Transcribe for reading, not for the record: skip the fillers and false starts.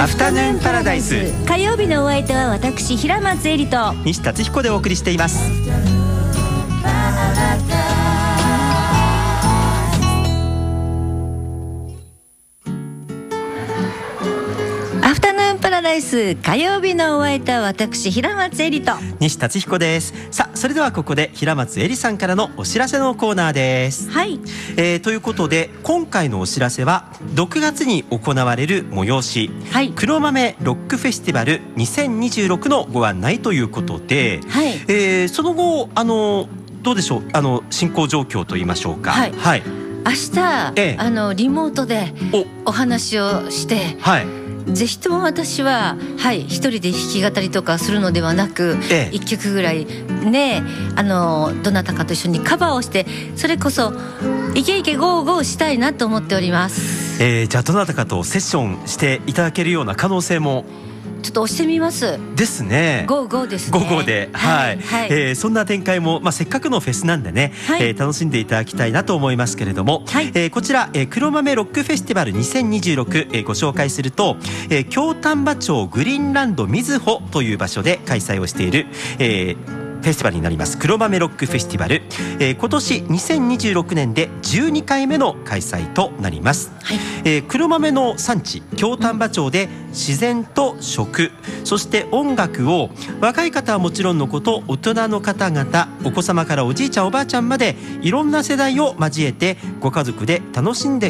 アフタヌーンパラダイス。 火曜日のお相手は私平松恵里と西達彦でお送りしています。 アフタヌーンパラダイス、火曜日のお相手は私平松恵里と西達彦です。さあ、それではここで平松恵里さんからのお知らせのコーナーです。 はい、 ということで今回のお知らせは6月に行われる催し、 はい、 黒豆ロックフェスティバル2026のご案内ということで、 はい、 その後どうでしょう、進行状況といいましょうか。 はい、 はい、 明日、リモートでお話をして、 はい、 ぜひとも私は、はい、一人で弾き語りとかするのではなく、一曲ぐらいね、どなたかと一緒にカバーをして、それこそイケイケゴーゴーしたいなと思っております。 じゃあどなたかとセッションしていただけるような可能性もちょっと押してみますですね。 ゴーゴーですね。 ゴーゴーで、はい、はい、そんな展開も、せっかくのフェスなんでね、はい、楽しんでいただきたいなと思いますけれども、はい、こちら、黒豆ロックフェスティバル2026、ご紹介すると、京丹波町グリーンランドみずほという場所で開催をしている、フェスティバルになります黒豆ロックフェスティバル、今年2026年で12回目の開催となります。はい、黒豆の産地京丹波町で自然と食、そして音楽を若い方はもちろんのこと、大人の方々、お子様からおじいちゃんおばあちゃんまでいろんな世代を交えてご家族で楽しんで